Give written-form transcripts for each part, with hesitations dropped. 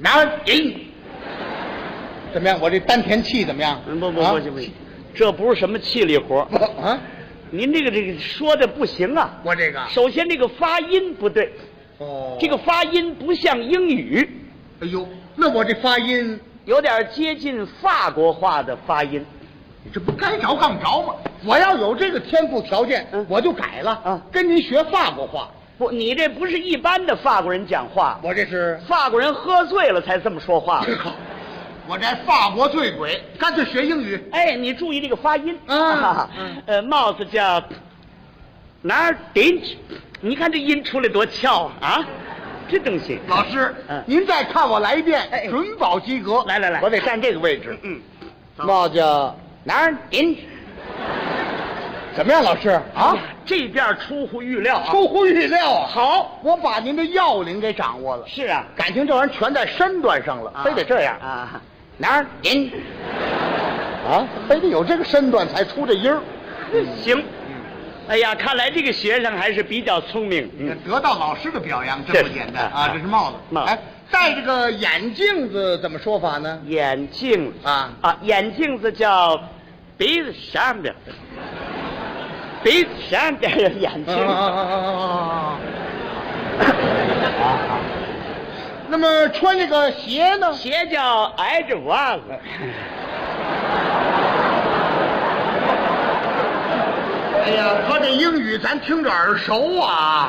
哪顶？怎么样？我这丹田气怎么样？ 不行，这不是什么气力活啊！ 您这个说的不行啊！ 我这个首先这个发音不对，这个发音不像英语。 哎呦，那我这发音有点接近法国话的发音。 你这不该着杠着吗？我要有这个天赋条件，我就改了跟您学法国话。 不，你这不是一般的法国人讲话， 我这是法国人喝醉了才这么说话。 我这法国醉鬼，干脆学英语。 哎，你注意这个发音帽子叫哪儿顶？你看这音出来多翘啊！这东西， 老师，您再看我来一遍，准保及格。 来， 我得站这个位置。帽子哪儿顶？怎么样，老师啊？ 这边出乎预料， 出乎预料啊！ 好， 我把您的要领给掌握了。 是啊， 感情这玩意儿全在身段上了，非得这样啊？ 哪儿顶？啊，非得有这个身段才出这音儿。 行。哎呀，看来这个学生还是比较聪明。 得到老师的表扬真不简单啊！这是帽子。哎，戴这个眼镜子怎么说法呢？ 眼镜眼镜子叫鼻子上边，鼻子上边有眼镜。 那么穿这个鞋呢？ 鞋叫挨着袜子。 哎呀，他这英语咱听着耳熟啊。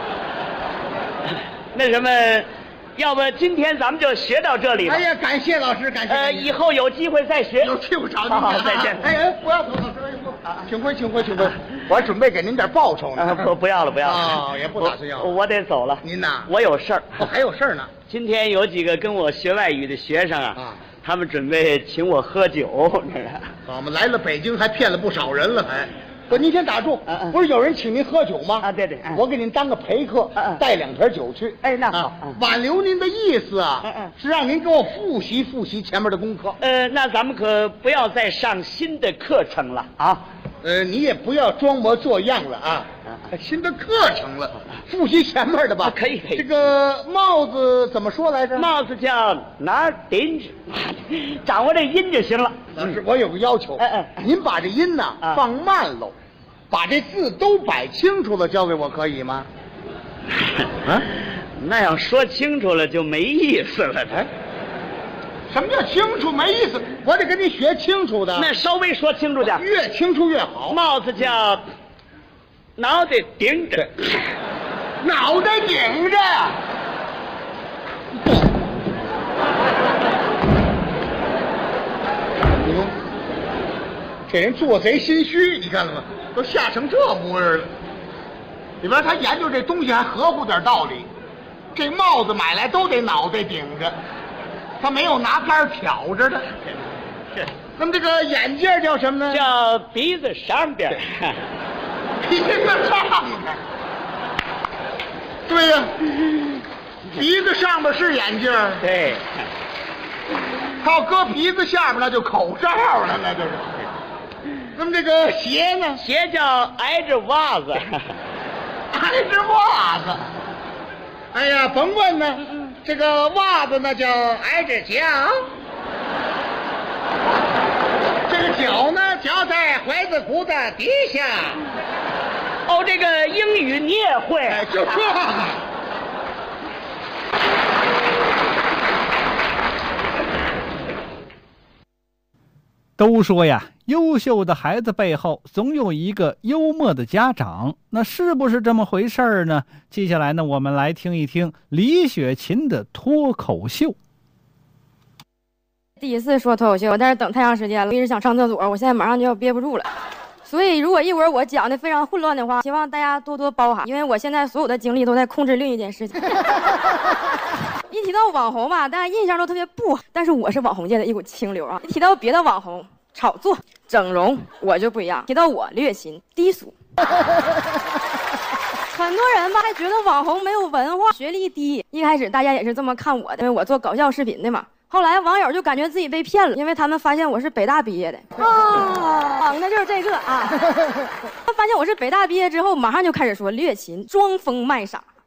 那什么，要不今天咱们就学到这里吧。 哎呀，感谢老师，感谢。 以后有机会再学。 有机会找您。 好，再见。 哎，不要走，老师，请回，请回。我还准备给您点报酬呢。 不要了。 也不打算要。 我得走了。 您呐？ 我有事儿。 还有事儿呢。 今天有几个跟我学外语的学生他们准备请我喝酒。 我们来了北京还骗了不少人了还。不，您先打住。不是有人请您喝酒吗？ 对。 我给您当个陪客，带2瓶酒去。 哎，那好。 挽留您的意思是让您给我复习前面的功课。 那咱们可不要再上新的课程了啊。 你也不要装模作样了啊。新的课程了，复习前面的吧。 可以。 这个帽子怎么说来着？ 帽子叫哪儿顶着，掌握这音就行了。 老师，我有个要求。您把这音呢放慢喽，把这字都摆清楚了，交给我可以吗？ 那要说清楚了就没意思了。 什么叫清楚没意思？我得跟你学清楚的。 那稍微说清楚点， 越清楚越好。 帽子叫脑袋顶着， 脑袋顶着。这人做贼心虚，你看了吗？都吓成这模样了。里边他研究这东西还合乎点道理。这帽子买来都得脑袋顶着，他没有拿杆挑着的。那么这个眼镜叫什么呢？ 叫鼻子上边。 鼻子上边。对呀，鼻子上边是眼镜。 对。 他要搁鼻子下边，那就口罩了，那就是。那么这个鞋呢？ 鞋叫挨着袜子。 挨着袜子。哎呀，甭问呢，这个袜子呢叫挨着脚。这个脚呢，脚在踝子骨的底下。 这个英语你也会？ 就这个。 都说呀，优秀的孩子背后总有一个幽默的家长，那是不是这么回事呢？接下来呢，我们来听一听李雪琴的脱口秀。 第一次说脱口秀，但是等太长时间了，一直想上厕所，我现在马上就要憋不住了。所以如果一会儿我讲的非常混乱的话，希望大家多多包涵，因为我现在所有的精力都在控制另一件事情。一提到网红吧，大家印象都特别不好，但是我是网红界的一股清流啊。一提到别的网红，炒作、整容，我就不一样。提到我，李雪琴低俗。很多人吧还觉得网红没有文化，学历低。一开始大家也是这么看我的，因为我做搞笑视频的嘛。后来网友就感觉自己被骗了，因为他们发现我是北大毕业的那就是这个啊。他发现我是北大毕业之后，马上就开始说李雪琴装疯卖傻，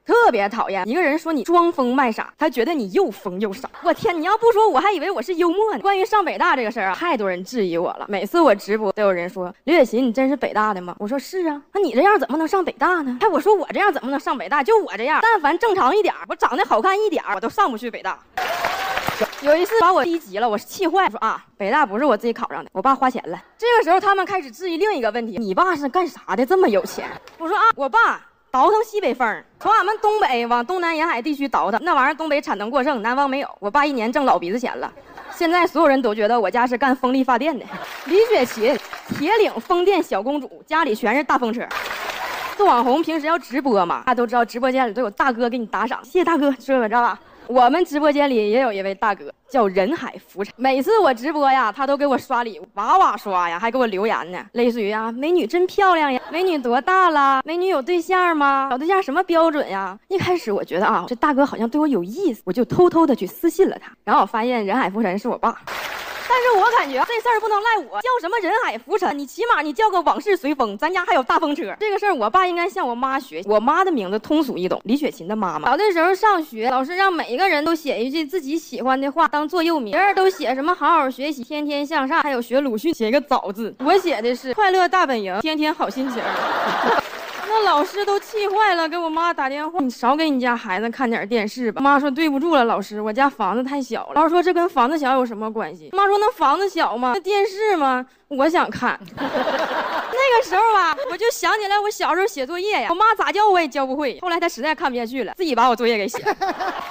特别讨厌一个人说你装疯卖傻，他觉得你又疯又傻。我天，你要不说我还以为我是幽默呢。关于上北大这个事儿啊，太多人质疑我了。每次我直播都有人说刘雪琴，你真是北大的吗？我说是啊。那你这样怎么能上北大呢？哎，我说我这样怎么能上北大？就我这样，但凡正常一点，我长得好看一点，我都上不去北大。有一次把我逼急了，我气坏，说啊，北大不是我自己考上的，我爸花钱了。这个时候他们开始质疑另一个问题，你爸是干啥的这么有钱？我说啊，我爸倒腾西北风，从俺们东北往东南沿海地区倒腾，那玩意儿东北产能过剩，南方没有。我爸一年挣老鼻子钱了。现在所有人都觉得我家是干风力发电的。李雪琴，铁岭风电小公主，家里全是大风车。做网红平时要直播嘛，大家都知道直播间里都有大哥给你打赏，谢谢大哥，这个知道吧？我们直播间里也有一位大哥叫人海浮沉，每次我直播呀，他都给我刷礼物，哇哇刷呀，还给我留言呢，类似于啊，美女真漂亮呀，美女多大了，美女有对象吗？找对象什么标准呀？一开始我觉得啊，这大哥好像对我有意思，我就偷偷的去私信了他，然后我发现人海浮沉是我爸。但是我感觉这事儿不能赖我，叫什么人海浮沉，你起码你叫个往事随风，咱家还有大风车。这个事儿我爸应该向我妈学，我妈的名字通俗易懂，李雪琴的妈妈。小的时候上学，老师让每一个人都写一句自己喜欢的话当座右铭，别人都写什么好好学习，天天向上，还有学鲁迅写一个早字，我写的是快乐大本营，天天好心情。那老师都气坏了，给我妈打电话，你少给你家孩子看点电视吧。妈说对不住了，老师，我家房子太小了。老师说这跟房子小有什么关系？妈说那房子小吗？那电视吗？我想看。那个时候吧，我就想起来我小时候写作业呀，我妈咋教我也教不会。后来她实在看不下去了，自己把我作业给写了。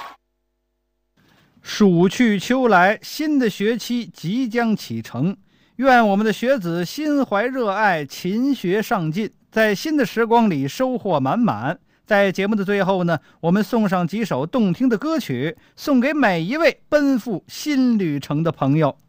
暑去秋来，新的学期即将启程，愿我们的学子心怀热爱，勤学上进，在新的时光里收获满满。在节目的最后呢，我们送上几首动听的歌曲，送给每一位奔赴新旅程的朋友。